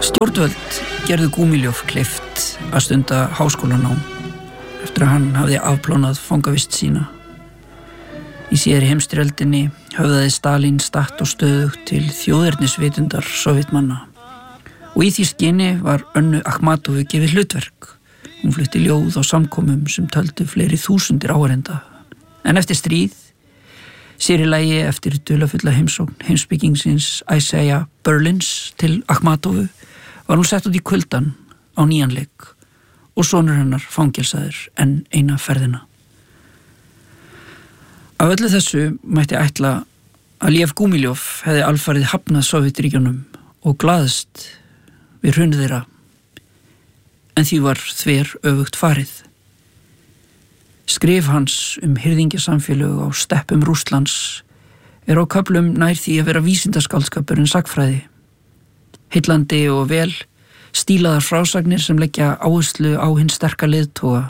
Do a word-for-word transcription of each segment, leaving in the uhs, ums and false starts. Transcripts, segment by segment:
Stjórnvöld gerðu Gúmiljóf kleift að stunda háskólanám eftir að hann hafði afplánað fangavist sína. Í síðari heimsstyrjöldinni höfðaði Stalín statt og stöðugt til þjóðernisvitundar Sovétmanna og í því skyni var Önnu Akhmatovu gefið hlutverk. Hún flutti ljóð á samkomum sem töldu fleiri þúsundir áhorfenda. En eftir stríð, sér í lagi eftir dularfulla heimsókn heimspekingsins Isaiah Berlins til Akhmatovu, var hún sett út í kuldan á nýjan leik og sonur hennar fangelsaður enn eina ferðina. Af öllu þessu mætti ætla að Lev Gúmiljov hefði alfarið hafnað Sovétríkjunum og glaðst við hrunið þeirra, en því var þver öfugt farið. Skrif hans um hirðingjasamfélög á steppum Rússlands er á köflum nær því að vera vísindaskáldskapur en sagnfræði. Heillandi og vel stílaðar frásagnir sem leggja áherslu á hinn sterka leiðtoga.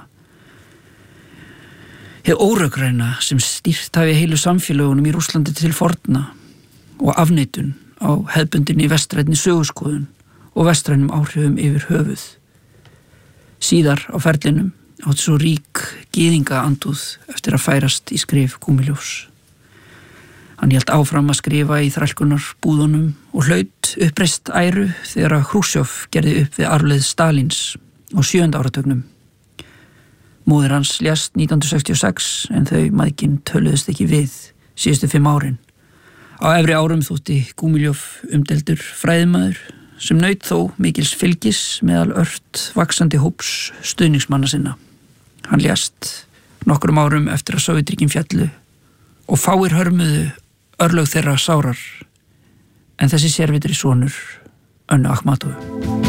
Hið óröggræna sem stýrt hafi heilu samfélögunum í Rússlandi til forna og afneitun á hefðbundinni vestrænni söguskoðun og vestrænum áhrifum yfir höfuð. Síðar á ferlinum átt svo rík gyðinga andúð eftir að færast í skrif Gúmiljofs. Hann hélt áfram að skrifa í þrælkunar búðunum og hlaut uppreist æru þegar að Hrúsjov gerði upp við arfleið Stalíns á sjöunda áratugnum. Móðir hans lést nítján hundruð sextíu og sex en þau mæðgin töluðust ekki við síðustu fimm árin. Á efri árum þótti Gúmiljov umdeildur fræðimaður sem naut þó mikils fylgis meðal ört vaxandi hóps stuðningsmanna sinna. Hann lést nokkrum árum eftir að Sovétríkin fjallu og fáir hörmuðu örlög þeirra sárar, en þessi sérvitri sonur Önnu Akhmatovu.